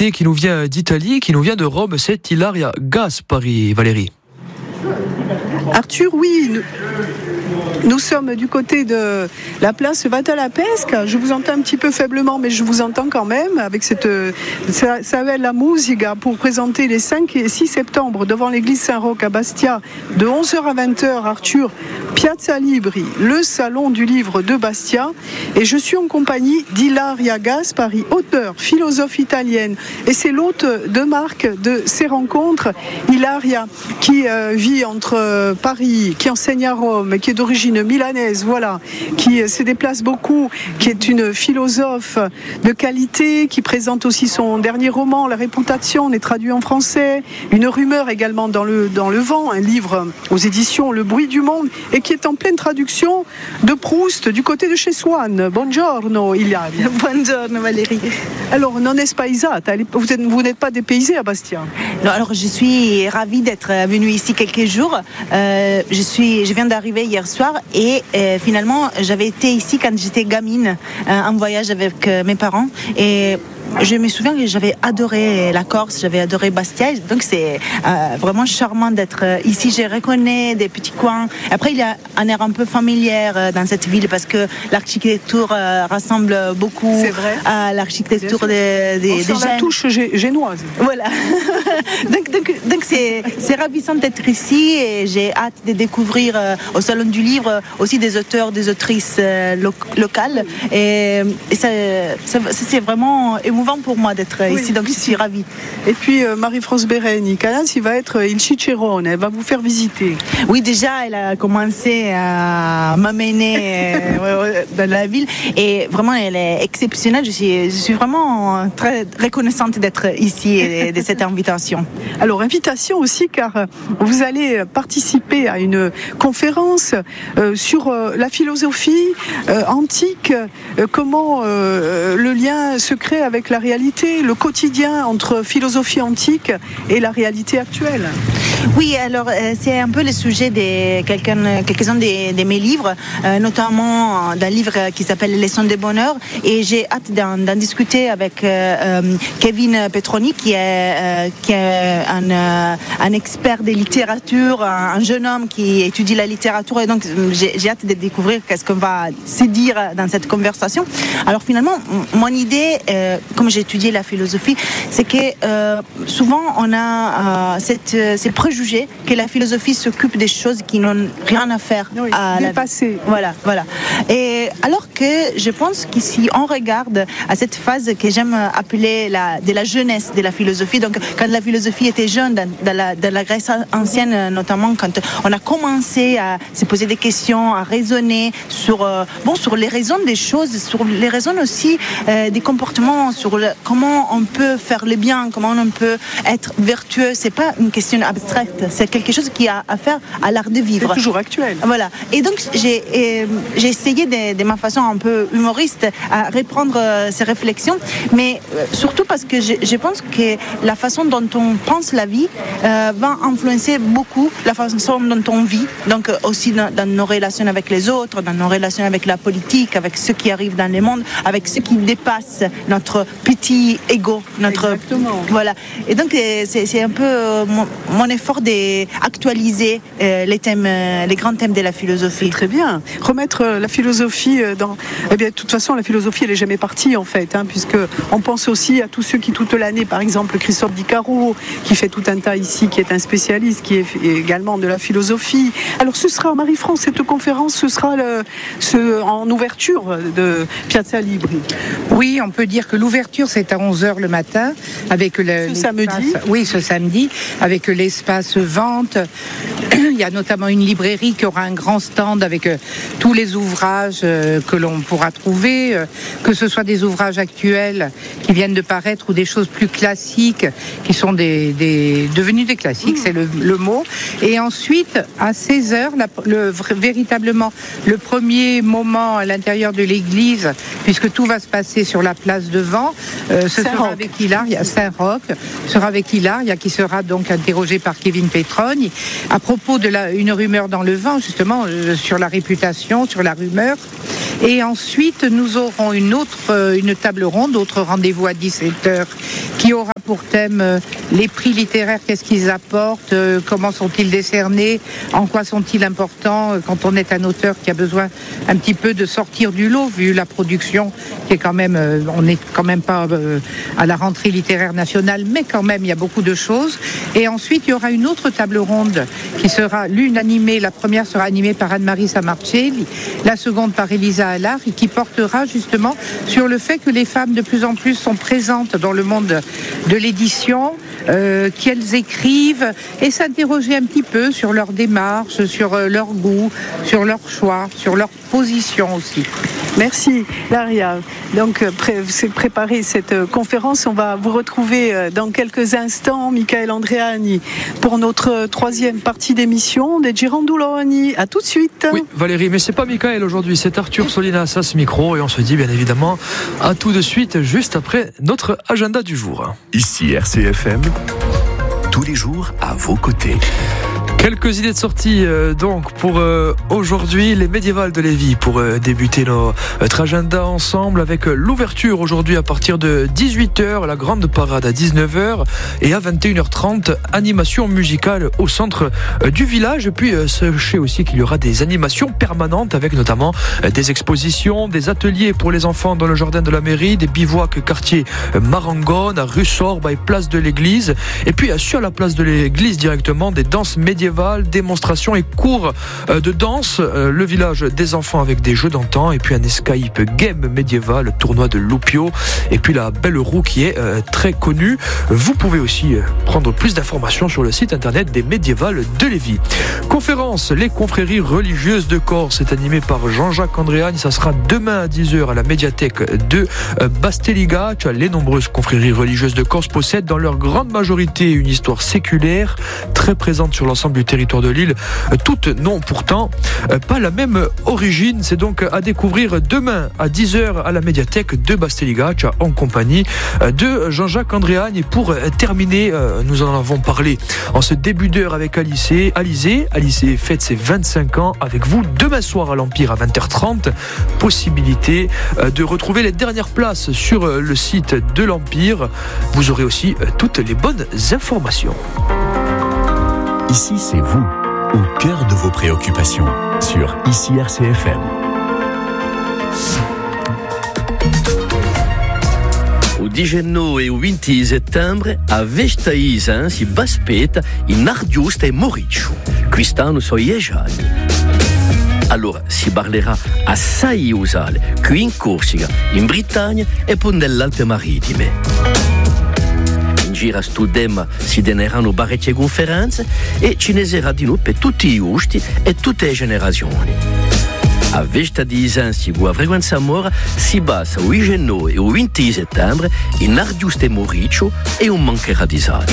invité qui nous vient d'Italie, qui nous vient de Rome, c'est Ilaria Gaspari, Valérie. Arthur, oui, nous sommes du côté de la place Vattalapesca. Je vous entends un petit peu faiblement, mais je vous entends quand même avec cette Savella Musica pour présenter les 5 et 6 septembre devant l'église Saint-Roch à Bastia de 11h à 20h. Arthur, Piazza Libri, le salon du livre de Bastia. Et je suis en compagnie d'Ilaria Gaspari, auteure, philosophe italienne. Et c'est l'hôte de marque de ces rencontres. Ilaria, qui vit entre Paris, qui enseigne à Rome, qui est d'origine milanaise, voilà, qui se déplace beaucoup, qui est une philosophe de qualité, qui présente aussi son dernier roman, La Réputation, on est traduit en français, Une rumeur également dans le vent, un livre aux éditions Le Bruit du Monde, et qui est en pleine traduction de Proust du côté de chez Swann. Buongiorno, Ilaria. Buongiorno, Valérie. Alors, non espaisata, vous n'êtes pas dépaysée à Bastia? Non, alors je suis ravie d'être venue ici quelques jours. Je viens d'arriver hier soir et finalement j'avais été ici quand j'étais gamine en voyage avec mes parents et je me souviens que j'avais adoré la Corse, j'avais adoré Bastia, donc c'est vraiment charmant d'être ici. Je reconnais des petits coins. Après, il y a un air un peu familier dans cette ville parce que l'architecture rassemble beaucoup à l'architecture des gens. La touche génoise. Voilà. donc c'est ravissant d'être ici et j'ai hâte de découvrir au Salon du Livre aussi des auteurs, des autrices locales. Et ça, c'est vraiment émouvant pour moi d'être ici, donc je suis ravie. Et puis Marie-France Bereni, il va être il Cicerone, elle va vous faire visiter. Oui, déjà elle a commencé à m'amener dans la ville et vraiment elle est exceptionnelle. Je suis vraiment très reconnaissante d'être ici et de cette invitation. Alors invitation aussi car vous allez participer à une conférence sur la philosophie antique, comment le lien se crée avec la réalité, le quotidien entre philosophie antique et la réalité actuelle. Oui, alors c'est un peu le sujet de quelques-uns de mes livres, notamment d'un livre qui s'appelle Leçons de bonheur, et j'ai hâte d'en discuter avec Kevin Petroni, qui est un expert de littérature, un jeune homme qui étudie la littérature, et donc j'ai hâte de découvrir qu'est-ce qu'on va se dire dans cette conversation. Alors finalement, mon idée, comme j'ai étudié la philosophie, c'est que souvent on a ces préjugés que la philosophie s'occupe des choses qui n'ont rien à faire à la passé. Voilà. Et alors que je pense que si on regarde à cette phase que j'aime appeler de la jeunesse de la philosophie, donc quand la philosophie était jeune dans la Grèce ancienne, notamment quand on a commencé à se poser des questions, à raisonner sur les raisons des choses, sur les raisons aussi des comportements, sur comment on peut faire le bien, comment on peut être vertueux. C'est pas une question abstraite, c'est quelque chose qui a à faire à l'art de vivre. C'est toujours actuel. Voilà. Et donc j'ai essayé de ma façon un peu humoriste à reprendre ces réflexions, mais surtout parce que je pense que la façon dont on pense la vie va influencer beaucoup la façon dont on vit, donc aussi dans nos relations avec les autres, dans nos relations avec la politique, avec ce qui arrive dans le monde, avec ce qui dépasse notre petit ego, Exactement. Voilà. Et donc c'est un peu mon effort d'actualiser les grands thèmes de la philosophie. C'est très bien. Remettre la philosophie dans... Eh bien, de toute façon, la philosophie, elle n'est jamais partie, en fait, puisque on pense aussi à tous ceux qui, toute l'année, par exemple, Christophe Di Caro, qui fait tout un tas ici, qui est un spécialiste, qui est également de la philosophie. Alors, ce sera, Marie-France, cette conférence, ce sera en ouverture de Piazza Libri. Oui, on peut dire que l'ouverture, c'est à 11h le matin, avec ce samedi. Oui, ce samedi, avec l'espace vente. Il y a notamment une librairie qui aura un grand stand avec tous les ouvrages que l'on pourra trouver, que ce soit des ouvrages actuels qui viennent de paraître ou des choses plus classiques qui sont devenus des classiques, c'est le mot. Et ensuite, à 16h, véritablement le premier moment à l'intérieur de l'église, puisque tout va se passer sur la place devant, ce sera avec Ilaria, Saint-Roch, sera avec Ilaria qui sera donc interrogée par Kevin Petroni à propos de une rumeur dans le vent, justement, sur la réputation, sur la rumeur. Et ensuite, nous aurons une table ronde, autre rendez-vous à 17h, qui aura pour thème les prix littéraires, qu'est-ce qu'ils apportent, comment sont-ils décernés, en quoi sont-ils importants quand on est un auteur qui a besoin un petit peu de sortir du lot, vu la production qui est quand même, on n'est quand même pas à la rentrée littéraire nationale, mais quand même il y a beaucoup de choses. Et ensuite il y aura une autre table ronde qui sera l'une animée, la première sera animée par Anne-Marie Samarcelli, la seconde par Elisa Allard, et qui portera justement sur le fait que les femmes de plus en plus sont présentes dans le monde de l'édition, qu'elles écrivent, et s'interroger un petit peu sur leur démarche, sur leur goût, sur leur choix, sur leur position aussi. Merci Laria. Donc c'est préparer cette conférence. On va vous retrouver dans quelques instants, Michael Andreani, pour notre troisième partie d'émission des Girandoloni. À tout de suite. Oui Valérie, mais c'est pas Michael aujourd'hui, c'est Arthur Solinas à ce micro, et on se dit bien évidemment à tout de suite, juste après notre agenda du jour. Ici RCFM, tous les jours à vos côtés. Quelques idées de sortie donc pour aujourd'hui, les médiévales de Lévis, pour débuter notre agenda ensemble avec l'ouverture aujourd'hui à partir de 18h, la grande parade à 19h et à 21h30, animation musicale au centre du village. Et puis sachez aussi qu'il y aura des animations permanentes avec notamment des expositions, des ateliers pour les enfants dans le jardin de la mairie, des bivouacs quartier Marangone, à rue Sorbe et place de l'église. Et puis sur la place de l'église directement, des danses médiévales, démonstrations et cours de danse, le village des enfants avec des jeux d'antan, et puis un escape game médiéval, tournoi de Loupio, et puis la Belle Roue qui est très connue. Vous pouvez aussi prendre plus d'informations sur le site internet des médiévales de Lévis. Conférence, les confréries religieuses de Corse, c'est animé par Jean-Jacques Andréagne, ça sera demain à 10h à la médiathèque de Basteliga. Les nombreuses confréries religieuses de Corse possèdent dans leur grande majorité une histoire séculaire très présente sur l'ensemble du territoire de l'île. Toutes n'ont pourtant pas la même origine. C'est donc à découvrir demain à 10h à la médiathèque de Basteliga en compagnie de Jean-Jacques Andréagne. Et pour terminer, nous en avons parlé en ce début d'heure avec Alizé. Alizé fête ses 25 ans avec vous demain soir à l'Empire à 20h30. Possibilité de retrouver les dernières places sur le site de l'Empire. Vous aurez aussi toutes les bonnes informations. Ici, c'est vous, au cœur de vos préoccupations, sur Ici RCFM. O 19 e o 20 settembre a Vestaisa si baspetta in Ardiusta e Moriccio. Quest'anno sono 10 anni. Allora si parlerà assai usale qui in Corsica, in Britannia e poi nelle Alpi Marittime. In giro a Studem si teneranno parecchie conferenze e ce ne sarà di noi per tutti i gusti e tutte le generazioni. A vista di Isansi con la frequenza mora si basa o 19 e o 20 settembre in Ardiusta e Moriccio e non mancherà di sale.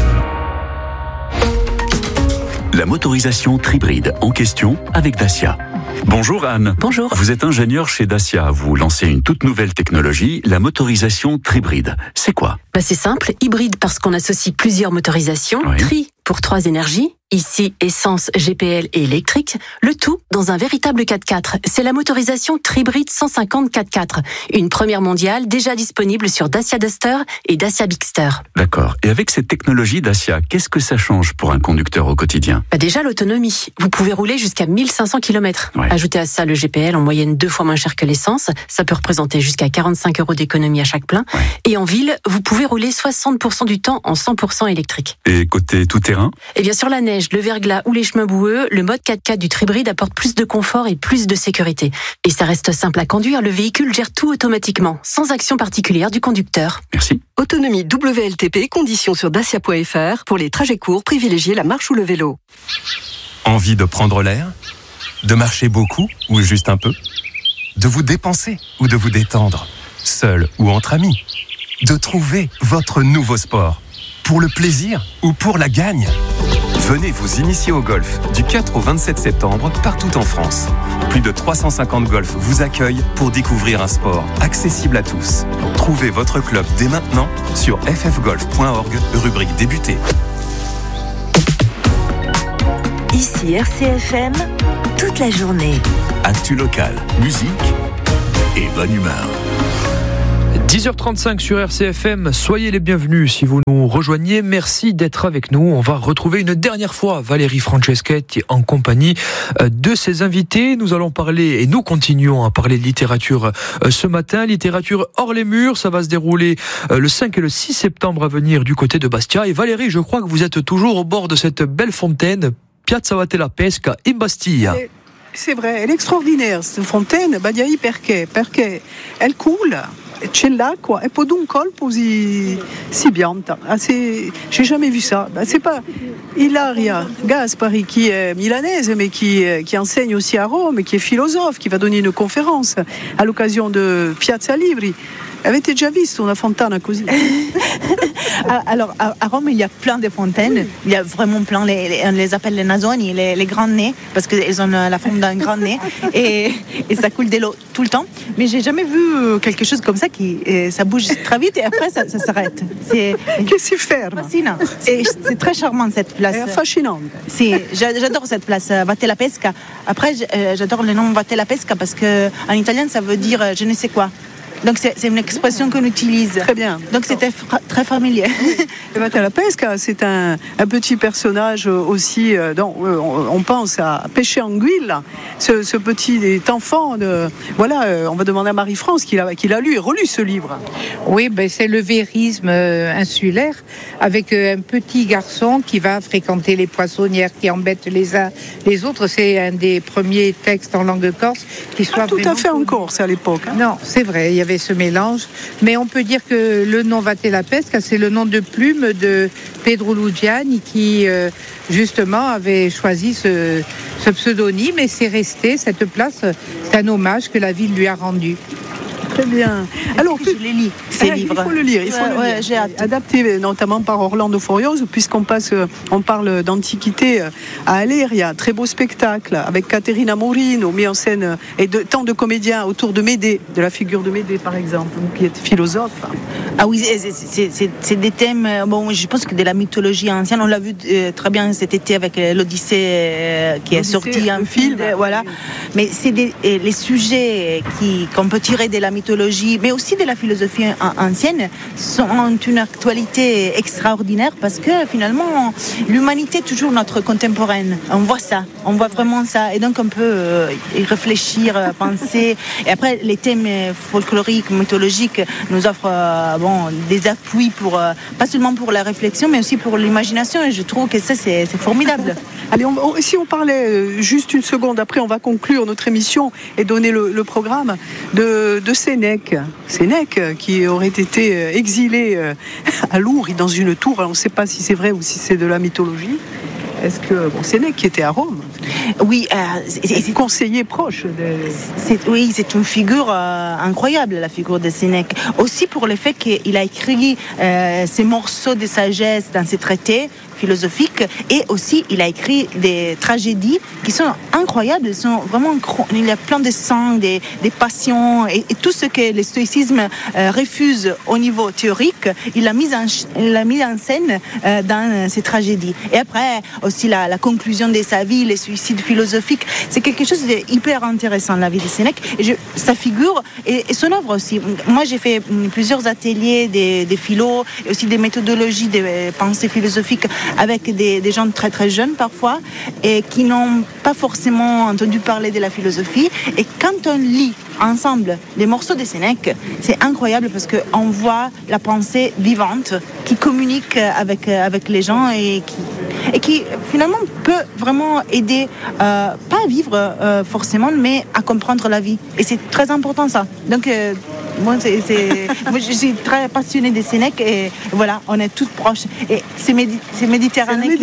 La motorisation Tribride en question avec Dacia. Bonjour Anne. Bonjour. Vous êtes ingénieure chez Dacia. Vous lancez une toute nouvelle technologie, la motorisation Tribride. C'est quoi ? C'est simple, hybride parce qu'on associe plusieurs motorisations, Oui. Tri pour 3 énergies, ici essence, GPL et électrique, le tout dans un véritable 4x4. C'est la motorisation Tribride 150 4x4, une première mondiale déjà disponible sur Dacia Duster et Dacia Bigster. D'accord. Et avec cette technologie Dacia, qu'est-ce que ça change pour un conducteur au quotidien ? Déjà l'autonomie, vous pouvez rouler jusqu'à 1500 km. Ouais. Ajoutez à ça le GPL en moyenne 2 fois moins cher que l'essence, ça peut représenter jusqu'à 45 € d'économie à chaque plein. Ouais. Et en ville, vous pouvez rouler 60% du temps en 100% électrique. Et côté tout-terrain ? Et bien sur la neige, le verglas ou les chemins boueux, le mode 4x4 du Tribride apporte plus de confort et plus de sécurité. Et ça reste simple à conduire, le véhicule gère tout automatiquement, sans action particulière du conducteur. Merci. Autonomie WLTP, conditions sur dacia.fr. Pour les trajets courts, privilégiez la marche ou le vélo. Envie de prendre l'air ? De marcher beaucoup ou juste un peu ? De vous dépenser ou de vous détendre ? Seul ou entre amis ? De trouver votre nouveau sport ? Pour le plaisir ou pour la gagne ? Venez vous initier au golf du 4 au 27 septembre partout en France. Plus de 350 golfs vous accueillent pour découvrir un sport accessible à tous. Trouvez votre club dès maintenant sur ffgolf.org, rubrique débuter. Ici RCFM, toute la journée. Actu local, musique et bonne humeur. 10h35 sur RCFM, soyez les bienvenus si vous nous rejoignez, merci d'être avec nous. On va retrouver une dernière fois Valérie Franceschetti en compagnie de ses invités. Nous allons parler, et nous continuons à parler de littérature ce matin, littérature hors les murs. Ça va se dérouler le 5 et le 6 septembre à venir du côté de Bastia. Et Valérie, je crois que vous êtes toujours au bord de cette belle fontaine, Piazza Vattella Pesca in Bastia. C'est vrai, elle est extraordinaire cette fontaine, Badiai perché elle coule. C'è l'acqua e poi d'un colpo si pianta. J'ai jamais vu ça. C'est pas Ilaria Gaspari qui est milanaise mais qui enseigne aussi à Rome, qui est philosophe, qui va donner une conférence à l'occasion de Piazza Libri. Avete già visto una fontana così? Alors, à Rome, il y a plein de fontaines. Il y a vraiment plein. On les appelle les nasoni, les grands nez, parce qu'elles ont la forme d'un grand nez. Et ça coule de l'eau tout le temps. Mais j'ai jamais vu quelque chose comme ça ça bouge très vite et après ça s'arrête. Que si ferme. Fascinant. C'est très charmant cette place. C'est fascinant. J'adore cette place, Vattella Pesca. Après, j'adore le nom Vattella Pesca parce qu'en italien, ça veut dire je ne sais quoi. Donc c'est une expression qu'on utilise. Très bien. Donc c'était très familier. Vattella Pesca, c'est un petit personnage aussi dont on pense à Pêcher Anguille, ce petit enfant. On va demander à Marie-France qu'il a lu et relu ce livre. Oui, c'est le vérisme insulaire avec un petit garçon qui va fréquenter les poissonnières qui embêtent les uns les autres. C'est un des premiers textes en langue corse qui soit tout à fait en Corse à l'époque. Non, c'est vrai, il y avait ce mélange, mais on peut dire que le nom Vattella Pesca, c'est le nom de plume de Pedro Lugiani qui justement avait choisi ce pseudonyme et c'est resté, cette place, c'est un hommage que la ville lui a rendu. Très bien. Alors, je les lis, ces livres. Il faut le lire. J'ai hâte. Adapté notamment par Orlando Furioso, puisqu'on parle d'antiquité à Aleria. Très beau spectacle avec Caterina Morino, mis en scène, et tant de comédiens autour de Médée, de la figure de Médée par exemple, qui est philosophe. Ah oui, c'est des thèmes. Bon, je pense que de la mythologie ancienne, on l'a vu très bien cet été avec l'Odyssée qui est sorti en film. Voilà. Mais c'est les sujets qu'on peut tirer de la mythologie, mais aussi de la philosophie ancienne, ont une actualité extraordinaire parce que finalement, l'humanité est toujours notre contemporaine. On voit ça, on voit vraiment ça. Et donc on peut y réfléchir, penser. Et après, les thèmes folkloriques, mythologiques nous offrent des appuis pas seulement pour la réflexion, mais aussi pour l'imagination. Et je trouve que ça, c'est formidable. Allez, si on parlait juste une seconde, après on va conclure notre émission et donner le programme de Sénèque. Sénèque qui aurait été exilé à Lourdes dans une tour. Alors, on ne sait pas si c'est vrai ou si c'est de la mythologie. Est-ce que Sénèque qui était à Rome? Oui, c'est conseiller proche. Oui, c'est une figure incroyable, la figure de Sénèque. Aussi pour le fait qu'il a écrit ces morceaux de sagesse dans ses traités philosophiques, et aussi il a écrit des tragédies qui sont incroyables. Ils sont vraiment, il y a plein de sang, des passions et tout ce que le stoïcisme refuse au niveau théorique, il l'a mis en scène dans ces tragédies. Et après aussi la conclusion de sa vie, les suicides philosophiques, c'est quelque chose d'hyper intéressant, la vie de Sénèque, et sa figure et son œuvre aussi. Moi j'ai fait plusieurs ateliers des philos et aussi des méthodologies de pensée philosophique avec des gens très très jeunes parfois et qui n'ont pas forcément entendu parler de la philosophie. Et quand on lit ensemble des morceaux de Sénèque, c'est incroyable parce qu'on voit la pensée vivante qui communique avec les gens et qui finalement peut vraiment aider, pas à vivre forcément, mais à comprendre la vie. Et c'est très important ça. Donc moi je suis très passionnée des Sénèques et voilà, on est toutes proches. Et c'est Méditerranée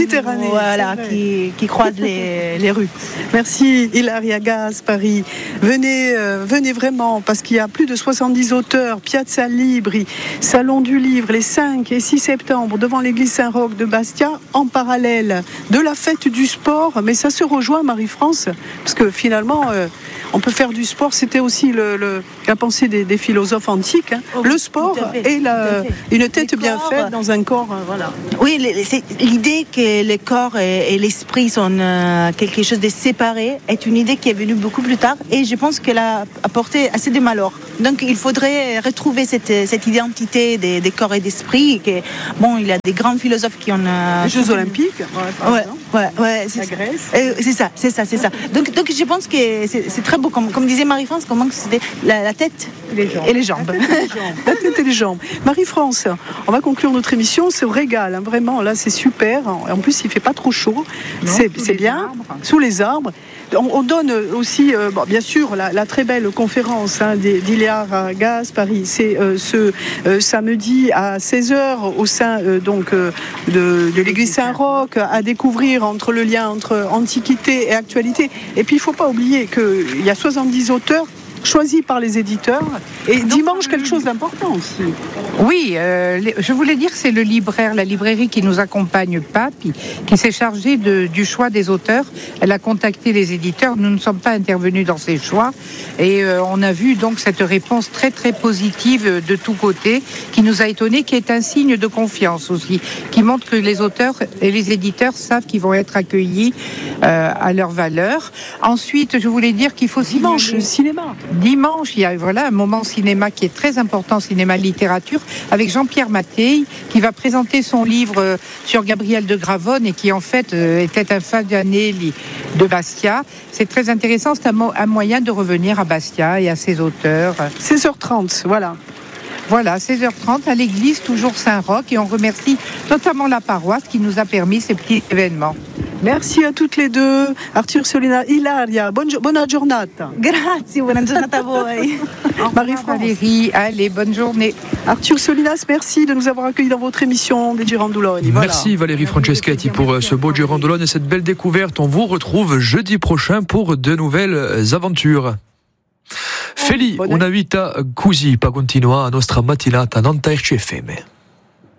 qui croise les rues. Merci Ilaria Gaspari. Venez vraiment, parce qu'il y a plus de 70 auteurs, Piazza Libri, Salon du Livre, les 5 et 6 septembre, devant l'église Saint-Roch de Bastia, en parallèle de la fête du sport. Mais ça se rejoint, Marie-France, parce que finalement, on peut faire du sport. C'était aussi la pensée des philosophes. philosophes antiques. Le sport et une tête bien faite dans un corps. Voilà. Oui, c'est l'idée que le corps et l'esprit sont quelque chose de séparé est une idée qui est venue beaucoup plus tard et je pense qu'elle a apporté assez de malheur. Donc il faudrait retrouver cette identité des corps et d'esprit. Il y a des grands philosophes qui ont... les Jeux Olympiques, c'est la Grèce. C'est ça. Donc je pense que c'est très beau. Comme disait Marie-France, comment c'était la tête et les jambes. La tête et les jambes. Marie-France, on va conclure notre émission. On se régale, vraiment. Là, c'est super. En plus, il ne fait pas trop chaud. Non, c'est bien. Sous les arbres. On donne aussi, bien sûr, la très belle conférence d'Iliar Gaspari. C'est ce samedi à 16h au sein de l'église Saint-Roch à découvrir le lien entre antiquité et actualité. Et puis, il ne faut pas oublier qu'il y a 70 auteurs choisi par les éditeurs. Et donc, dimanche, quelque chose d'important aussi. Oui, je voulais dire, c'est le libraire, la librairie qui nous accompagne, Papi, qui s'est chargée du choix des auteurs. Elle a contacté les éditeurs. Nous ne sommes pas intervenus dans ces choix. Et on a vu donc cette réponse très, très positive de tous côtés, qui nous a étonnés, qui est un signe de confiance aussi, qui montre que les auteurs et les éditeurs savent qu'ils vont être accueillis à leur valeur. Ensuite, je voulais dire qu'il faut dimanche, le cinéma. Dimanche, il y a un moment cinéma qui est très important, cinéma-littérature, avec Jean-Pierre Mattei, qui va présenter son livre sur Gabriel de Gravone et qui en fait était un Fabianelli de Bastia. C'est très intéressant, c'est un moyen de revenir à Bastia et à ses auteurs. 16h30, voilà. Voilà, 16h30 à l'église, toujours Saint-Roch, et on remercie notamment la paroisse qui nous a permis ces petits événements. Merci à toutes les deux. Arthur Solina, Ilaria, buona giornata. Grazie, buona giornata a voi. Marie-France. Valérie, allez, bonne journée. Arthur Solinas, merci de nous avoir accueillis dans votre émission des Girandoloni. Voilà. Merci Valérie Franceschetti pour ce beau Girandolone et cette belle découverte. On vous retrouve jeudi prochain pour de nouvelles aventures. Feli, una vita così, pa continua a nostra mattinata non RCFM.